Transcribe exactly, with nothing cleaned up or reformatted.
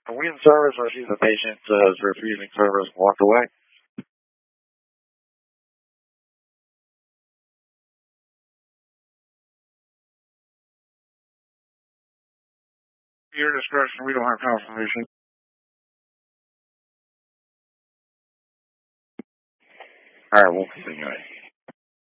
Are we in service or see the patient uh, is refusing service and walked away? Your discretion, we don't have confirmation. All right, we'll continue.